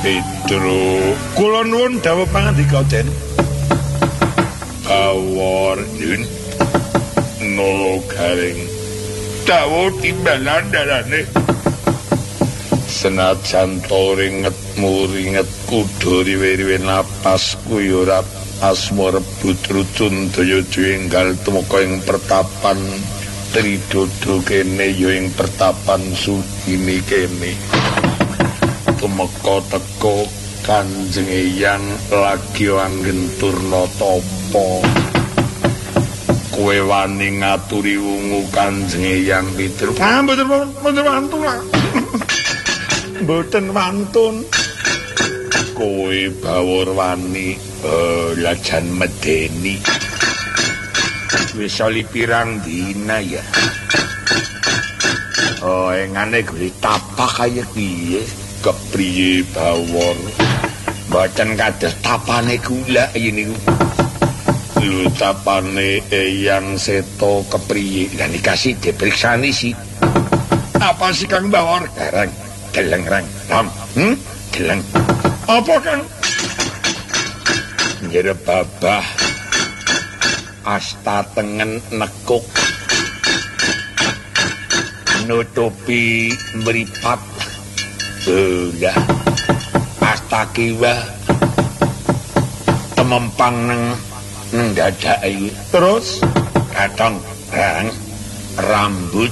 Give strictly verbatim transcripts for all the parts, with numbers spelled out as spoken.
Pedro, kula nuwun dawuh pangandika Den. Bawor Yun nolo garing dawuh timbalan darane. Senajan to ringet muringet kudu riwe-riwe napas kuwi ora asma rebut rutun daya jenggal tumeka ing pertapan Tridodo kene ya ing pertapan Sugini kene. Tumeka teko Kanjeng Eyang lagi anggen turna tapa. Kowe wani ngaturi wungu Kanjeng Eyang Pedro. Ah mboten mboten wantun lah. Mboten wantun. Kowe bawur wani uh, lajan medeni. Wis oli pirang dina ya. Oh engane guri tapak kaya piye? Kepriye bawor mboten kados tapane gula niku lho tapane Eyang Seto kepriye lan dikasih dipriksani sih apa sih Kang Bawor garang deleng rang ram hm deleng apa Kang njere babah asta tengen nekuk nutupi mripat Udah asta kiwa temempang neng neng dada iki terus katong rang rambut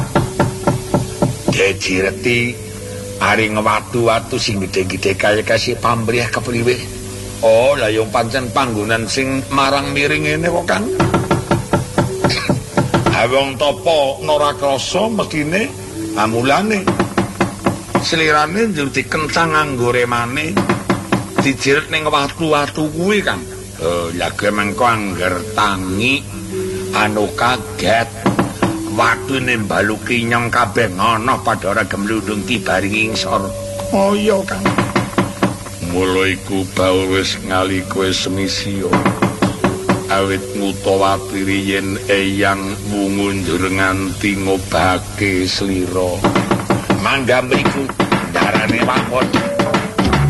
dejireti ari ngewatu-watu sing gede-gede kaya kasih pamrih kepriwe. Oh lah yang pancen panggonan sing marang miring ngene kok Kang. Awong topo nora krasa mekine amulane selirane njur dikencang nganggo remane dijiret ning watu-watu kuwi Kang. Oh, ya mengko angger tangi anu kaget watune mbaluki nyong kabeh ngono padha ora gemlundung tibaring ngisor. Oh iya Kang. Mula iku baul wis ngali kowe semisio. Awit ngutawati yen Eyang wungu njur nganti ngobahake slira. Mangga mriku darane wangkon